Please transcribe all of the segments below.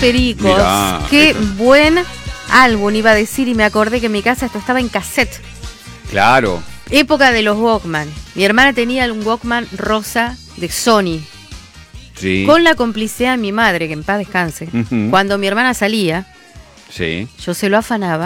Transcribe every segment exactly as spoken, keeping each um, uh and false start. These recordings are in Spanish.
Pericos. Mirá, Qué esto. buen álbum, iba a decir, y me acordé que en mi casa esto estaba en cassette. Claro. Época de los Walkman. Mi hermana tenía un Walkman rosa de Sony. Sí. Con la complicidad de mi madre, que en paz descanse. Ujú. Cuando mi hermana salía, Sí. yo se lo afanaba.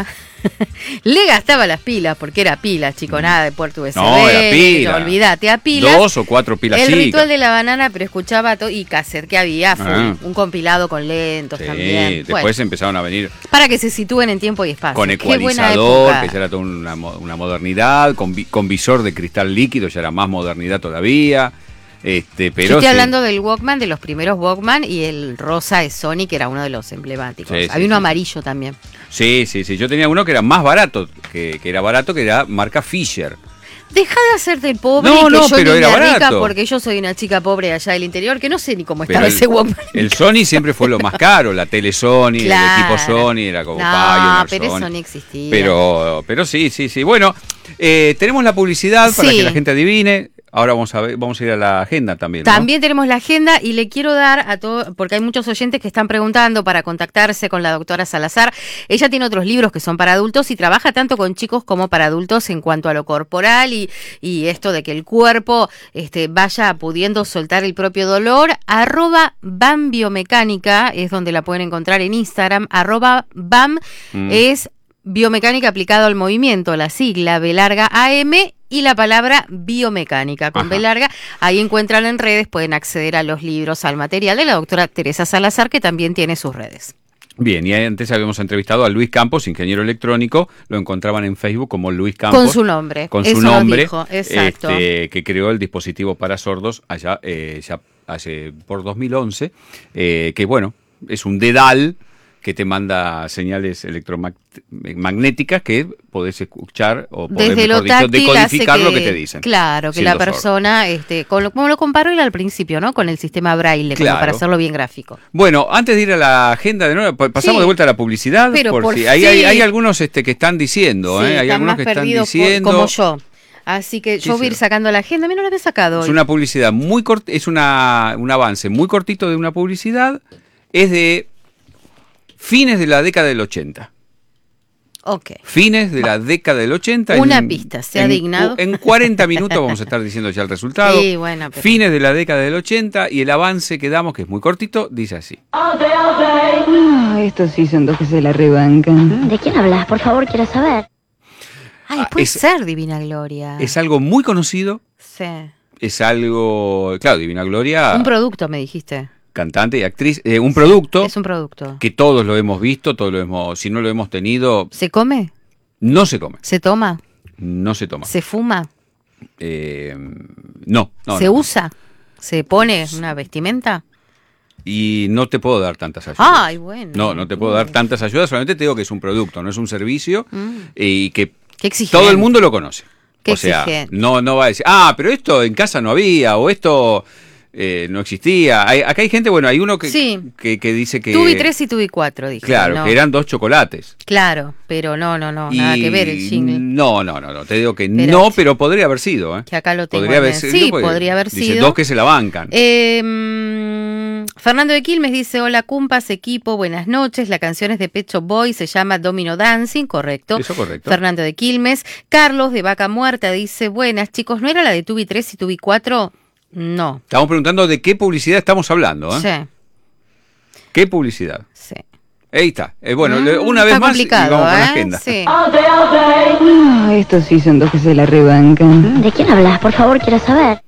Le gastaba las pilas, porque era pilas, chico, nada de puerto U S B. No, era pila. Olvídate, a pilas. Dos o cuatro pilas El chicas. ritual de la banana, pero escuchaba todo. Y cassette que había, fue Ah. un compilado con lentos Sí, también. después Bueno, empezaron a venir para que se sitúen en tiempo y espacio. con Qué buena ecualizador, época. que ya era toda una, mo- una modernidad, con, vi- con visor de cristal líquido, ya era más modernidad todavía. Este, pero Yo estoy sí. hablando del Walkman, de los primeros Walkman, y el rosa de Sony, que era uno de los emblemáticos. Sí, sí, había uno sí. amarillo también. Sí, sí, sí. Yo tenía uno que era más barato, que, que era barato, que era marca Fisher. Deja de hacerte el pobre, No, que no, yo pero ni era me rica, barato. porque yo soy una chica pobre allá del interior, que no sé ni cómo estaba Pero el, ese Walkman. el Sony siempre fue lo más caro, la tele Sony, Claro. el equipo Sony, era como No, Pioneer, pero Sony. eso ni existía. Pero, pero sí, sí, sí. Bueno, eh, tenemos la publicidad para Sí. que la gente adivine. Ahora vamos a ver, vamos a ir a la agenda también, ¿no? También tenemos la agenda y le quiero dar a todo, porque hay muchos oyentes que están preguntando para contactarse con la doctora Salazar. Ella tiene otros libros que son para adultos y trabaja tanto con chicos como para adultos en cuanto a lo corporal y, y esto de que el cuerpo este, vaya pudiendo soltar el propio dolor. Arroba BAM Biomecánica es donde la pueden encontrar en Instagram. Arroba BAM Mm. es biomecánica aplicado al movimiento, la sigla B larga A M y la palabra biomecánica con Ajá. B larga. Ahí encuentran en redes, pueden acceder a los libros, al material de la doctora Teresa Salazar, que también tiene sus redes. Bien, y antes habíamos entrevistado a Luis Campos, ingeniero electrónico, lo encontraban en Facebook como Luis Campos. Con su nombre. Con Eso su nos nombre, dijo, exacto. este, que creó el dispositivo para sordos allá, eh, ya hace por dos mil once, eh, que bueno, es un dedal que te manda señales electromagnéticas que podés escuchar o podés, Desde lo mejor dicho, táctil decodificar hace que, lo que te dicen. Claro, que siendo la sordo. persona, este, con lo, como lo comparó él al principio, ¿no? Con el sistema braille, Claro. como para hacerlo bien gráfico. Bueno, antes de ir a la agenda de nuevo, pa- pasamos Sí. de vuelta a la publicidad, Pero por por si hay, hay, fin. hay algunos este, que están diciendo, Sí, ¿eh? hay están algunos más que están perdidos por- diciendo. como yo. Así que Sí, yo voy a ir sí. sacando la agenda. A mí no la había sacado Es hoy. una publicidad muy corta, es una, un avance muy cortito de una publicidad, es de fines de la década del ochenta. Ok. Fines de la década del ochenta. Una en- pista, ¿se ha en, dignado? En cuarenta minutos vamos a estar diciendo ya el resultado. Sí, bueno, pero- Fines de la década del ochenta y el avance que damos, que es muy cortito, dice así. Ah, estos sí son dos que se la rebancan. ¿De quién hablas? Por favor, quiero saber. Ay, Ah, puede es- ser Divina Gloria. Es algo muy conocido, Sí. es algo, claro, Divina Gloria, Un producto, me dijiste. cantante y actriz, eh, un producto Es un producto. que todos lo hemos visto, todos lo hemos, si no lo hemos tenido, ¿Se come? no se come, ¿Se toma? no se toma. ¿Se fuma? Eh, no, no, ¿Se no. usa? ¿Se pone una vestimenta? Y no te puedo dar tantas ayudas. Ay, bueno. No, no te puedo dar tantas ayudas, solamente te digo que es un producto, no es un servicio Mm. y que Qué exigente. todo el mundo lo conoce. Qué o sea, exigente. no, no va a decir, ah, pero esto en casa no había o esto eh, no existía. Hay, acá hay gente, bueno, hay uno que, Sí. que, que dice que... Tubi tres y Tubi cuatro, dije. Claro, no. que eran dos chocolates. Claro, pero no, no, no, Y- nada que ver el jingle. No, no, no, no, te digo que Espérate. no, pero podría haber sido. ¿eh? Que acá lo tengo. Podría haber en- sido. sí, porque podría haber dice, sido. dos que se la bancan. Eh, mm, Fernando de Quilmes dice, hola Cumpas, equipo, buenas noches. La canción es de Pet Shop Boys, se llama Domino Dancing, correcto. Eso correcto. Fernando de Quilmes. Carlos de Vaca Muerta dice, buenas chicos, ¿no era la de Tubi tres y Tubi cuatro? No. Estamos preguntando de qué publicidad estamos hablando. ¿eh? Sí, ¿Qué publicidad? sí. Ahí está. Eh, bueno, Mm, le- una está vez más y complicado, vamos con la ¿eh? agenda. Sí. Ah, estos sí son dos que se la rebancan. ¿De quién hablas? Por favor, quiero saber.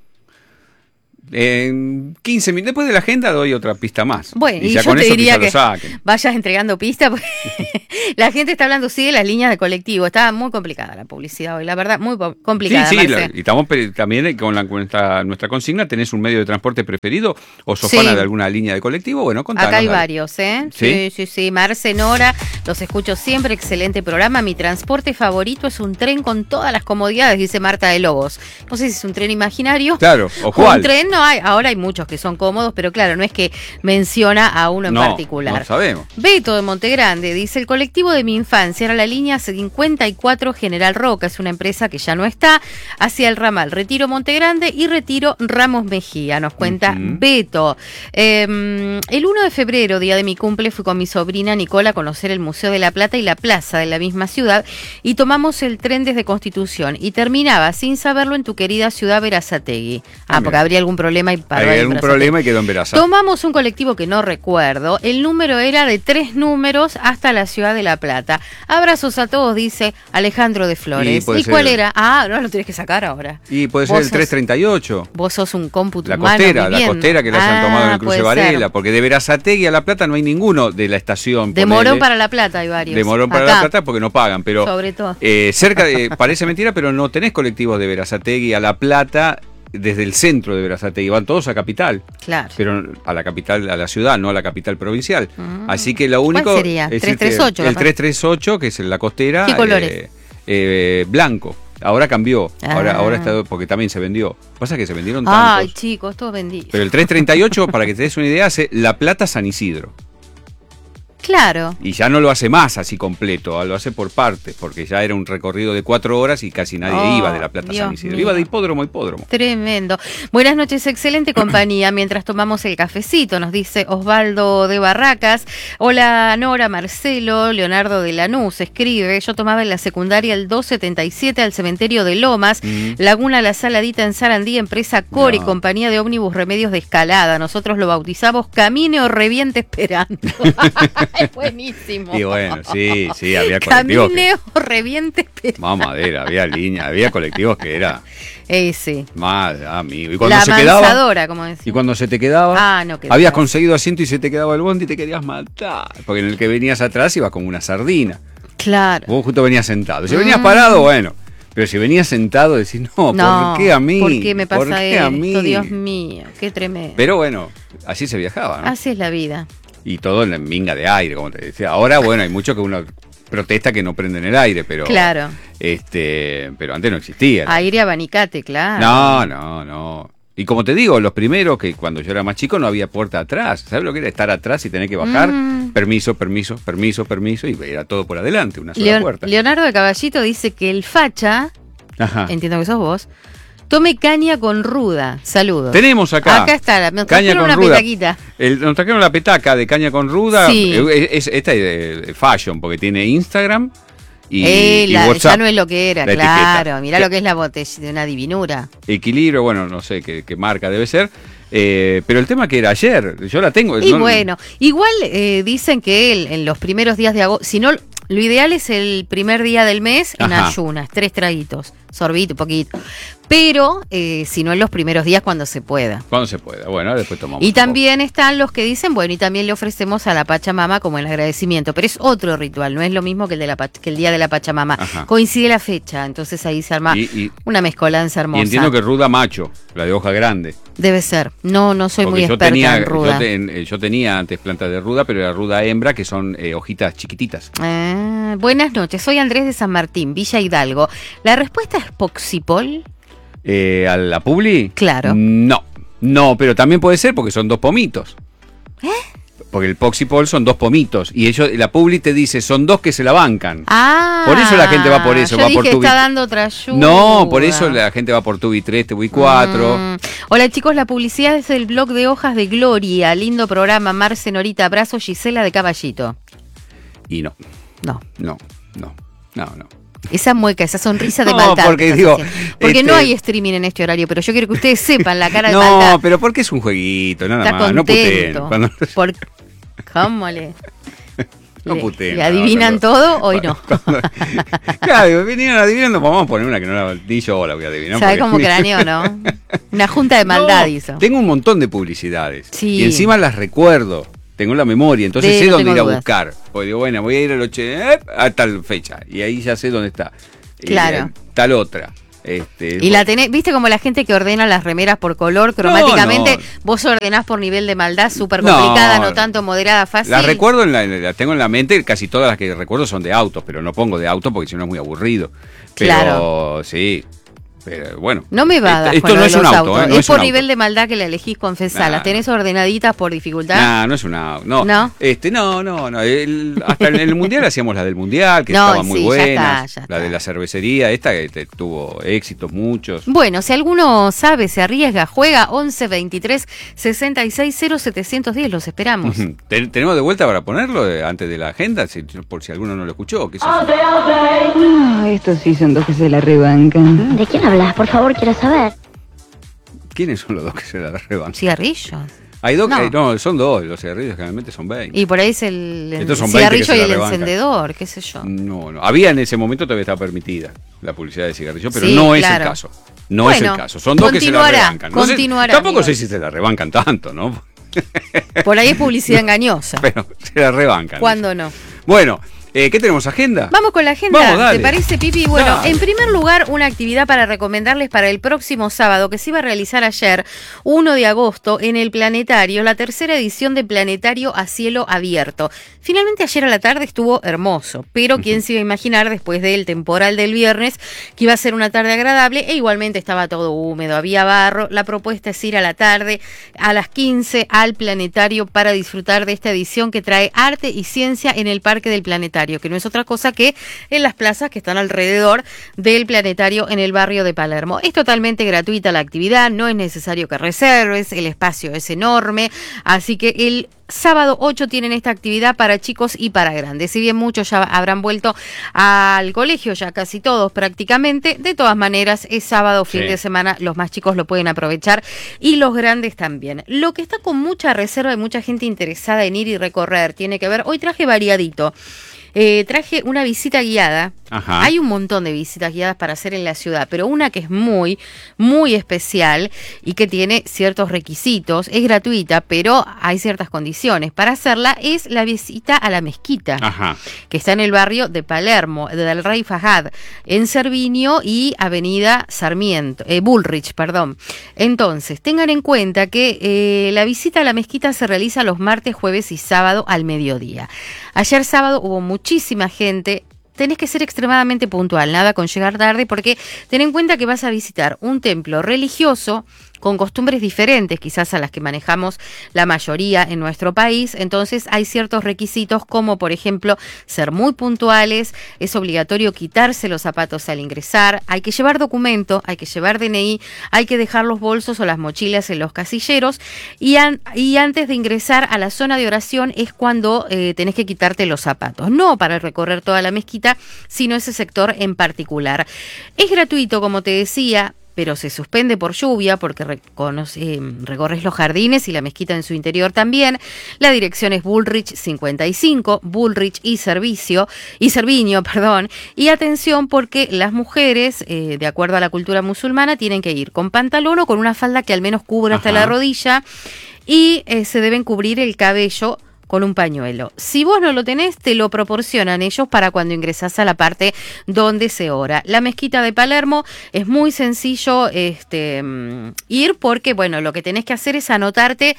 En quince minutos después de la agenda doy otra pista más. Bueno, y, ya yo con te eso diría quizá que lo saquen. vayas entregando pistas, porque la gente está hablando, sí, de las líneas de colectivo. Estaba muy complicada la publicidad hoy, la verdad, muy po- complicada. Sí, sí, Marce. la- y estamos pe- también eh, con la, con nuestra, nuestra consigna. ¿Tenés un medio de transporte preferido o sos Sí. fan de alguna línea de colectivo? Bueno, contanos. Acá hay dale. varios, ¿eh? ¿Sí? Sí, sí, sí. Marce, Nora, los escucho siempre, excelente programa. Mi transporte favorito es un tren con todas las comodidades, dice Marta de Lobos. No sé si es un tren imaginario. Claro, o O cuál. un tren, No, hay, ahora hay muchos que son cómodos, pero claro, no es que menciona a uno en no, particular. No sabemos. Beto de Montegrande dice, el colectivo de mi infancia era la línea cincuenta y cuatro General Roca, es una empresa que ya no está, hacia el ramal Retiro Montegrande y Retiro Ramos Mejía, nos cuenta uh-huh. Beto. Eh, el uno de febrero, día de mi cumple, fui con mi sobrina Nicola a conocer el Museo de la Plata y la plaza de la misma ciudad y tomamos el tren desde Constitución y terminaba sin saberlo en tu querida ciudad Berazategui. Ah, ah porque habría algún problema y paró. Habría algún problema y quedó en Berazategui. Tomamos un colectivo que no recuerdo, el número era de tres números hasta la ciudad de La Plata. Abrazos a todos, dice Alejandro de Flores. ¿Y, ¿Y cuál era? Ah, no lo tenés que sacar ahora. Y puede ser el trescientos treinta y ocho. Vos sos un cómputo la humano. Costera, la costera que la hayan ah, tomado en el cruce Varela, ser. Porque de Berazategui a La Plata no hay ninguno de la estación. De Morón para La Plata hay varios. De Morón para Acá. La Plata porque no pagan, pero sobre todo. Eh, cerca de, parece mentira, pero no tenés colectivos de Berazategui a La Plata desde el centro de Berazategui, van todos a capital. Claro. Pero a la capital, a la ciudad, no a la capital provincial. Mm. Así que lo único. ¿Cuál sería? Es trescientos treinta y ocho. El trescientos treinta y ocho, que es en la costera. ¿Qué colores? Eh, eh, blanco. Ahora cambió, ah. ahora, ahora está, porque también se vendió. Pasa que se vendieron tantos. Ay, chicos, todos vendidos. Pero el trescientos treinta y ocho, para que te des una idea, hace La Plata San Isidro. Claro. Y ya no lo hace más así completo, lo hace por partes, porque ya era un recorrido de cuatro horas y casi nadie oh, iba de La Plata a San Isidro. Mío. Iba de hipódromo a hipódromo. Tremendo. Buenas noches, excelente compañía. Mientras tomamos el cafecito, nos dice Osvaldo de Barracas. Hola Nora, Marcelo, Leonardo de Lanús escribe. Yo tomaba en la secundaria el doscientos setenta y siete al cementerio de Lomas, mm. Laguna La Saladita en Sarandí, empresa Core, no. compañía de ómnibus Remedios de Escalada. Nosotros lo bautizamos Camine o Reviente Esperando. Es buenísimo. Y bueno, sí, sí, había colectivos. Camine o Reviente Esperando. Más madera, había línea, había colectivos que era. Ese. Madre, amigo. Y cuando la se mansadora, quedaba, como decía. Y cuando se te quedaba, ah, no habías conseguido asiento y se te quedaba el bondi y te querías matar. Porque en el que venías atrás ibas como una sardina. Claro. Vos justo venías sentado. Si mm. venías parado, bueno. Pero si venías sentado, decís, no, no, ¿por qué a mí? ¿Por qué me pasa ¿Por qué esto? a mí? Dios mío, qué tremendo. Pero bueno, así se viajaba, ¿no? Así es la vida. Y todo en la minga de aire, como te decía. Ahora, bueno, hay mucho que uno protesta que no prenden el aire, pero claro. este, pero antes no existía. Aire abanicate, claro. No, no, no. Y como te digo, los primeros que cuando yo era más chico no había puerta atrás. ¿Sabes lo que era estar atrás y tener que bajar? Mm. Permiso, permiso, permiso, permiso, y era todo por adelante, una sola Leon, puerta. Leonardo de Caballito dice que el facha, ajá. entiendo que sos vos, tome caña con ruda. Saludos. Tenemos acá. Acá está, nos caña con una ruda. petaquita. El, nos trajeron la petaca de caña con ruda. Sí. Es, es, esta es de fashion, porque tiene Instagram y, eh, y la, WhatsApp. Ya no es lo que era, claro. Mirá ¿Qué? Lo que es la botella de una divinura. Equilibrio, bueno, no sé qué, qué marca debe ser. Eh, pero el tema que era ayer, yo la tengo. Y no, bueno, igual eh, dicen que él, en los primeros días de agosto, si no, lo ideal es el primer día del mes en ajá. ayunas, tres traguitos, sorbito, poquito. Pero eh, si no en los primeros días cuando se pueda. Cuando se pueda, bueno, después tomamos. Y también están los que dicen, bueno, y también le ofrecemos a la Pachamama como el agradecimiento, pero es otro ritual, no es lo mismo que el de la que el día de la Pachamama. Ajá. Coincide la fecha, entonces ahí se arma y, y, una mezcolanza hermosa. Y entiendo que ruda macho, la de hoja grande. Debe ser. No, no soy porque muy experta tenía, en ruda. Yo, te, yo tenía antes plantas de ruda, pero era ruda hembra, que son eh, hojitas chiquititas. Ah, buenas noches, soy Andrés de San Martín, Villa Hidalgo. ¿La respuesta es Poxipol? Eh, ¿A la publi? Claro. No, no, pero también puede ser porque son dos pomitos. ¿Eh? Porque el Poxipol son dos pomitos y ellos, la publi te dice, son dos que se la bancan. Ah. Por eso la gente va por eso, yo va dije, por Tubi. está dando otra ayuda. No, por eso la gente va por Tubi tres, Tubi cuatro. Mm. Hola chicos, la publicidad es el blog de Hojas de Gloria. Lindo programa, Marce, Norita, abrazo, Gisela de Caballito. Y no. No. No, no, no, no. Esa mueca, esa sonrisa de no, maldad. Porque, digo, porque este... no hay streaming en este horario, pero yo quiero que ustedes sepan la cara de no, maldad. No, pero porque es un jueguito, nada está más. Contento. No puteen. Cuando... Por... ¿Cómo le...? No puteen. ¿Le adivinan no, todo? Hoy no. Cuando... Claro, vinieron adivinando, vamos a poner una que no la di yo la voy a adivinar. ¿Sabe cómo craneó, no? Una junta de maldad no, hizo. Tengo un montón de publicidades. Sí. Y encima las recuerdo. Tengo la memoria, entonces de, sé no dónde ir a dudas. buscar. Porque digo, bueno, voy a ir al oche, eh, a tal fecha. Y ahí ya sé dónde está. Claro. Y, tal otra. Este, y la tenés, viste como la gente que ordena las remeras por color, cromáticamente, no, no. vos ordenás por nivel de maldad, súper complicada, no, no tanto moderada, fácil. Las recuerdo, en la, la tengo en la mente, casi todas las que recuerdo son de autos, pero no pongo de auto porque si no es muy aburrido. Pero claro. sí, Pero bueno. No me vadas Esto con lo no de es un los auto, autos. ¿eh? No es es por un nivel auto. de maldad que la elegís, confesá. Nah, ¿Las tenés ordenaditas por dificultad? No, no es una. No, ¿No? Este, no, no, no. El- hasta en el mundial hacíamos la del mundial, que No, estaban muy sí, ya buenas. está, ya La está. de la cervecería, esta que te- tuvo éxitos muchos. Bueno, si alguno sabe, se arriesga, juega once veintitrés sesenta y seis cero setecientos diez, los esperamos. Ten- ¿Tenemos de vuelta para ponerlo eh, antes de la agenda? Si- por si alguno no lo escuchó. ¿Qué sé yo? Ah, estos sí son dos que se la rebancan. ¿De quién hablas? Por favor, quiero saber. ¿Quiénes son los dos que se la reban? ¿Cigarrillos? Hay dos, No. que- no, son dos. Los cigarrillos generalmente son veinte. Y por ahí es el, el Estos son veinte que cigarrillo se y la el rebancan. encendedor, qué sé yo. No, no. Había en ese momento, todavía estaba permitida la publicidad de cigarrillos, pero Sí, no es claro. el caso. No es Bueno, el caso. Son dos que se la continuará, rebancan. No sé- continuará, tampoco amigo. sé si se la rebancan tanto, ¿no? Por ahí es publicidad engañosa. Pero se la rebancan. ¿Cuándo no? Bueno, eh, ¿qué tenemos? ¿Agenda? Vamos con la agenda, Vamos, dale. ¿te parece, Pipi? Bueno, Dale. en primer lugar, una actividad para recomendarles para el próximo sábado, que se iba a realizar ayer, uno de agosto, en el Planetario, la tercera edición de Planetario a Cielo Abierto. Finalmente ayer a la tarde estuvo hermoso, pero quién se iba a imaginar después del temporal del viernes que iba a ser una tarde agradable e igualmente estaba todo húmedo, había barro. La propuesta es ir a la tarde a las quince al Planetario para disfrutar de esta edición que trae arte y ciencia en el Parque del Planetario, que no es otra cosa que en las plazas que están alrededor del Planetario en el barrio de Palermo. Es totalmente gratuita la actividad, no es necesario que reserves, el espacio es enorme, así que el sábado ocho tienen esta actividad para chicos y para grandes. Si bien muchos ya habrán vuelto al colegio, ya casi todos prácticamente, de todas maneras es sábado, fin Sí. de semana, los más chicos lo pueden aprovechar y los grandes también. Lo que está con mucha reserva y mucha gente interesada en ir y recorrer tiene que ver, hoy traje variadito. Eh, traje una visita guiada. Ajá. Hay un montón de visitas guiadas para hacer en la ciudad, pero una que es muy, muy especial y que tiene ciertos requisitos, es gratuita, pero hay ciertas condiciones. Para hacerla es la visita a la mezquita, Ajá. que está en el barrio de Palermo, del Rey Fahad, en Cervinio y Avenida Sarmiento, eh, Bullrich, perdón. Entonces, tengan en cuenta que eh, la visita a la mezquita se realiza los martes, jueves y sábado al mediodía. Ayer sábado hubo muchísima gente. Tenés que ser extremadamente puntual, nada con llegar tarde, porque ten en cuenta que vas a visitar un templo religioso con costumbres diferentes quizás a las que manejamos la mayoría en nuestro país. Entonces hay ciertos requisitos como por ejemplo ser muy puntuales, es obligatorio quitarse los zapatos al ingresar, hay que llevar documento, hay que llevar D N I, hay que dejar los bolsos o las mochilas en los casilleros y, an- y antes de ingresar a la zona de oración es cuando eh, tenés que quitarte los zapatos, no para recorrer toda la mezquita, sino ese sector en particular. Es gratuito, como te decía, pero se suspende por lluvia porque reconoce, eh, recorres los jardines y la mezquita en su interior también. La dirección es Bullrich cincuenta y cinco, Bullrich y Servicio, y Cervinio, perdón. Y atención porque las mujeres, eh, de acuerdo a la cultura musulmana, tienen que ir con pantalón o con una falda que al menos cubra hasta Ajá. la rodilla y eh, se deben cubrir el cabello con un pañuelo. Si vos no lo tenés, te lo proporcionan ellos para cuando ingresás a la parte donde se ora. La mezquita de Palermo es muy sencillo este, mm, ir porque, bueno, lo que tenés que hacer es anotarte.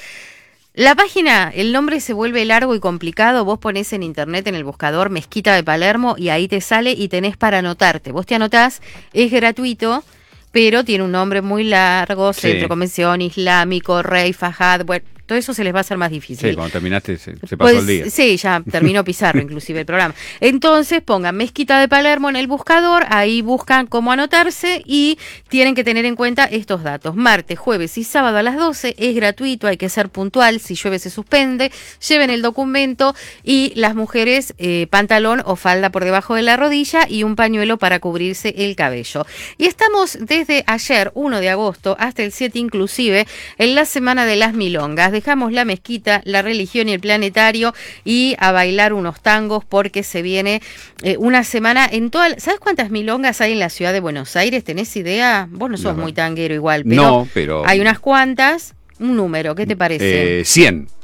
La página, el nombre se vuelve largo y complicado, vos ponés en internet en el buscador Mezquita de Palermo y ahí te sale y tenés para anotarte. Vos te anotás, es gratuito, pero tiene un nombre muy largo, Sí. Centro Convención Islámico, Rey Fahad, bueno, todo eso se les va a hacer más difícil. Sí, cuando terminaste se, se pasó Pues, el día. sí, ya terminó Pizarro inclusive el programa. Entonces pongan Mezquita de Palermo en el buscador, ahí buscan cómo anotarse y tienen que tener en cuenta estos datos. Martes, jueves y sábado a las doce es gratuito, hay que ser puntual, si llueve se suspende, lleven el documento y las mujeres eh, pantalón o falda por debajo de la rodilla y un pañuelo para cubrirse el cabello. Y estamos desde ayer, uno de agosto, hasta el siete inclusive, en la Semana de las Milongas. Dejamos la mezquita, la religión y el planetario y a bailar unos tangos porque se viene eh, una semana en toda... ¿Sabes cuántas milongas hay en la ciudad de Buenos Aires? ¿Tenés idea? Vos no sos No. muy tanguero igual, pero, No, pero- hay unas cuantas. Un número, ¿qué te parece? Eh, cien.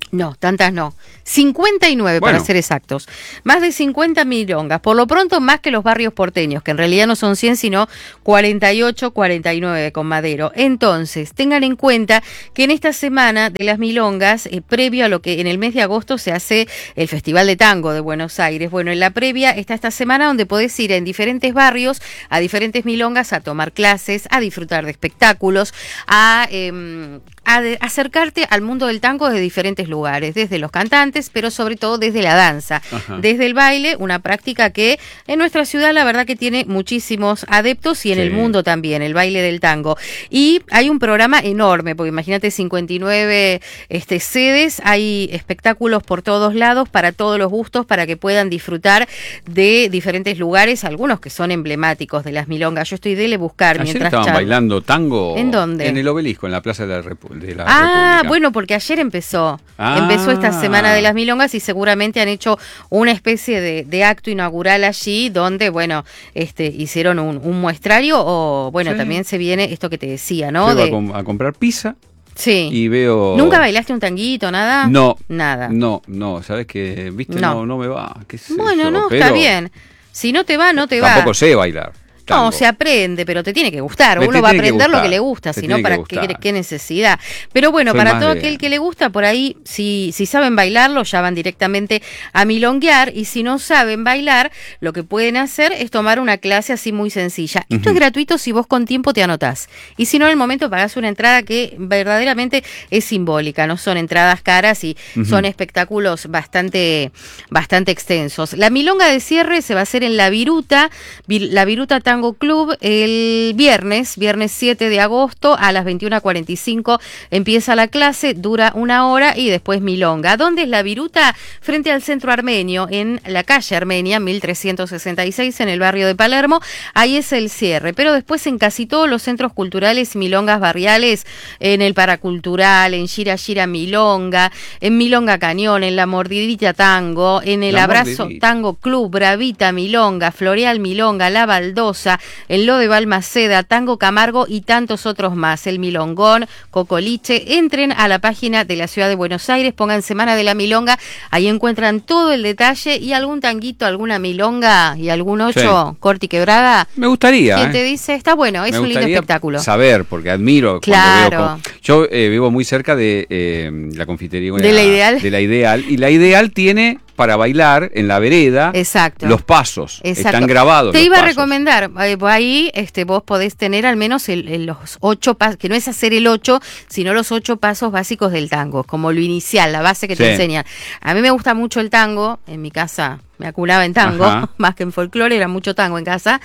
No, tantas no. cincuenta y nueve Bueno. para ser exactos. Más de cincuenta milongas. Por lo pronto más que los barrios porteños, que en realidad no son cien, sino cuarenta y ocho, cuarenta y nueve con Madero. Entonces, tengan en cuenta que en esta semana de las milongas, eh, previo a lo que en el mes de agosto se hace el Festival de Tango de Buenos Aires. Bueno, en la previa está esta semana donde podés ir en diferentes barrios, a diferentes milongas, a tomar clases, a disfrutar de espectáculos, a... Eh, a de, acercarte al mundo del tango desde diferentes lugares, desde los cantantes, pero sobre todo desde la danza, Ajá. desde el baile, una práctica que en nuestra ciudad la verdad que tiene muchísimos adeptos y en Sí. el mundo también, el baile del tango. Y hay un programa enorme, porque imagínate cincuenta y nueve este, sedes, hay espectáculos por todos lados, para todos los gustos, para que puedan disfrutar de diferentes lugares, algunos que son emblemáticos de las milongas. Yo estoy dele buscar Ayer mientras estaban charlo. bailando tango. ¿En dónde? En el Obelisco, en la Plaza de la, Repu de la Ah, República. bueno, porque ayer empezó. Ah. Empezó esta semana de las milongas y seguramente han hecho una especie de, de acto inaugural allí donde, bueno, este, hicieron un, un muestrario o, bueno, Sí. también se viene esto que te decía, ¿no? Yo iba De, a, com a comprar pizza sí. y veo... ¿Nunca bailaste un tanguito, nada? No. Nada. No, no, ¿sabes qué? ¿Viste? No. No, no me va. ¿Qué sé Bueno, yo? no, Pero está bien. Si no te va, no te va. Tampoco sé bailar. No, tango. se aprende, pero te tiene que gustar. Me Uno te va a tiene que aprender lo gustar, que le gusta, te si no, tiene ¿para que qué, gustar. qué necesidad? Pero bueno, Soy para más todo de- aquel que le gusta, por ahí, si, si saben bailarlo, ya van directamente a milonguear. Y si no saben bailar, lo que pueden hacer es tomar una clase así muy sencilla. Esto es gratuito si vos con tiempo te anotás. Y si no, en el momento pagás una entrada que verdaderamente es simbólica. No son entradas caras y son espectáculos bastante, bastante extensos. La milonga de cierre se va a hacer en La Viruta, Vi- La Viruta Tango Club, el viernes, viernes siete de agosto a las veintiuna cuarenta y cinco empieza la clase, dura una hora y después milonga. ¿Dónde es La Viruta? Frente al Centro Armenio, en la calle Armenia, mil trescientos sesenta y seis, en el barrio de Palermo. Ahí es el cierre, pero después en casi todos los centros culturales y milongas barriales, en el Paracultural, en Gira Gira Milonga, en Milonga Cañón, en La Mordidita Tango, en el La Abrazo Mordidita. Tango Club, Bravita Milonga, Floreal Milonga, La Baldosa, en Lo de Balmaceda, Tango Camargo y tantos otros más. El Milongón, Cocoliche. Entren a la página de la Ciudad de Buenos Aires, pongan Semana de la Milonga, ahí encuentran todo el detalle y algún tanguito, alguna milonga y algún ocho, Sí. corte y quebrada. Me gustaría. ¿Quién ¿eh? te dice? Está bueno, es Me un lindo gustaría espectáculo. saber, porque admiro Claro. cuando veo cómo- Yo eh, vivo muy cerca de eh, la confitería De la Ideal. de la Ideal, y la Ideal tiene para bailar en la vereda Exacto. los pasos. Exacto. Están grabados Te los iba a pasos. recomendar, eh, pues ahí este, vos podés tener al menos el, el- los ocho pasos, que no es hacer el ocho, sino los ocho pasos básicos del tango, como lo inicial, la base que te Sí. enseñan. A mí me gusta mucho el tango, en mi casa me aculaba en tango, Ajá. más que en folclore, era mucho tango en casa.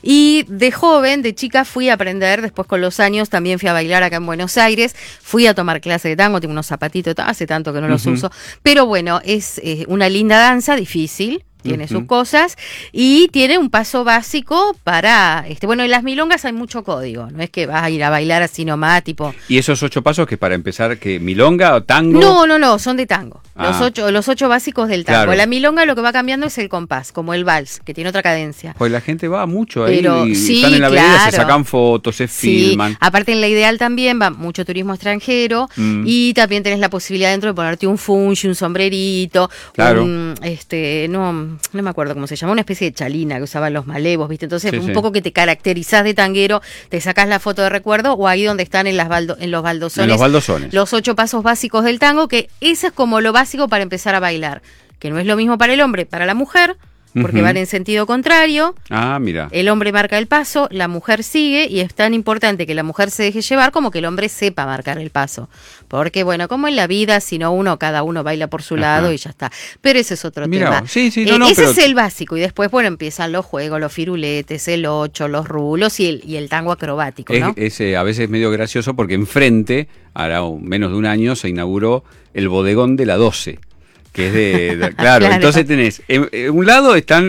Y de joven, de chica, fui a aprender, después con los años también fui a bailar acá en Buenos Aires, fui a tomar clase de tango, tengo unos zapatitos, hace tanto que no los Ujú. uso. Pero bueno, es eh, una linda danza, difícil. Tiene Ujú. sus cosas y tiene un paso básico para, este bueno, en las milongas hay mucho código, no es que vas a ir a bailar así nomás, tipo... Y esos ocho pasos que para empezar, que milonga o tango. No, no, no, son de tango. Los Ah. ocho, los ocho básicos del tango. Claro. La milonga lo que va cambiando es el compás, como el vals, que tiene otra cadencia. Pues la gente va mucho ahí, Pero y sí, están en la vereda, se claro. sacan fotos, se Sí, filman. aparte en la Ideal también va mucho turismo extranjero Mm. y también tenés la posibilidad dentro de ponerte un fungi, un sombrerito, Claro. un, este, no, no me acuerdo cómo se llama, una especie de chalina que usaban los malevos, ¿viste? Entonces Sí, un sí. poco que te caracterizás de tanguero, te sacás la foto de recuerdo o ahí donde están en, las baldo- en los baldosones. En los baldosones. Los ocho pasos básicos del tango, que ese es como lo básico para empezar a bailar, que no es lo mismo para el hombre, para la mujer, porque Ujú. van en sentido contrario. Ah, mira. El hombre marca el paso, la mujer sigue y es tan importante que la mujer se deje llevar como que el hombre sepa marcar el paso. Porque bueno, como en la vida, si no uno, cada uno baila por su Ajá. lado y ya está. Pero ese es otro Mirá, tema. sí, sí, no, Eh, no, ese pero- es el básico y después, bueno, empiezan los juegos, los firuletes, el ocho, los rulos y el, y el tango acrobático, Es, ¿no? es, eh, a veces medio gracioso porque enfrente, hará un- menos de un año, se inauguró el bodegón de la doce, que es de... de- claro, Claro. entonces tenés, en, en un lado están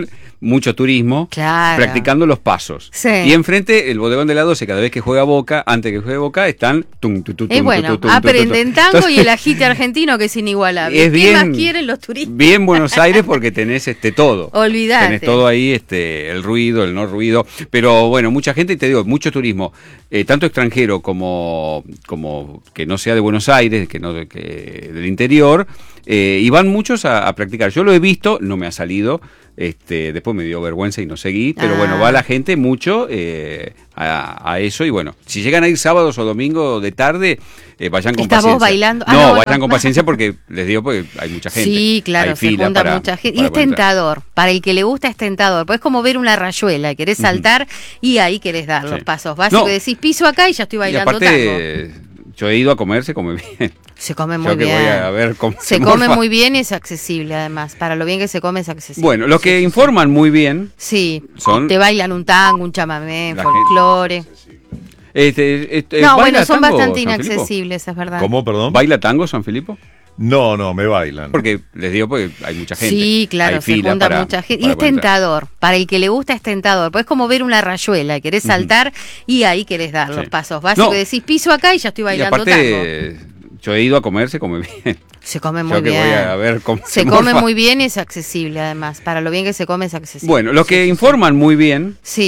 mucho turismo, Claro. practicando los pasos. Sí. Y enfrente, el bodegón de la doce, cada vez que juega Boca, antes que juegue Boca, están... Tum, tu, tu, Es tum, bueno, tu, tu, tum, tu, tu, aprenden tu. tango Entonces, y el ajite argentino que es inigualable. es ¿Qué bien, más quieren los turistas? bien Buenos Aires porque tenés este todo. Olvídate. Tenés todo ahí, este, el ruido, el no ruido. Pero bueno, mucha gente, y te digo, mucho turismo, eh, tanto extranjero como, como que no sea de Buenos Aires, que no de- que del interior, eh, y van muchos a, a practicar. Yo lo he visto, no me ha salido. Este, después me dio vergüenza y no seguí, pero Ah. bueno, va la gente mucho eh, a, a eso y bueno, si llegan a ir sábados o domingos de tarde, eh, vayan con ¿Estás paciencia. vos bailando? Ah, No, no, vayan bueno. con paciencia porque les digo porque hay mucha gente. Sí, claro, hay se fila junta para- mucha gente. Y para es poder entrar. tentador. Para el que le gusta es tentador. Pues es como ver una rayuela, querés saltar y ahí querés dar los Sí. pasos básicos. No. Decís piso acá y ya estoy Y bailando tango. aparte, yo he ido a comer, se come bien. Se come muy Yo que bien. voy a ver cómo Se se come morfa. muy bien y es accesible además. Para lo bien que se come es accesible. Bueno, los Sí, que sí, informan muy bien Sí, son- te bailan un tango, un chamamé, La folclore. Este, este, No, ¿baila bueno, son tango, bastante San Filipo? inaccesibles, es verdad. ¿Cómo, perdón? ¿Baila tango San Filipo? No, no, me bailan. Porque les digo porque hay mucha gente. Sí, claro, hay se fila junta para- mucha gente. Y para es poder entrar. tentador. Para el que le gusta es tentador. Pues es como ver una rayuela, querés saltar y ahí querés dar Sí. los pasos básicos. No. Decís piso acá y ya estoy Y bailando tango. aparte, yo he ido a comer, se come bien. Se come muy Yo que bien. voy a ver cómo se se come morfa. muy bien y es accesible además. Para lo bien que se come es accesible. Bueno, los Sí, que sí, sí. informan muy bien Sí.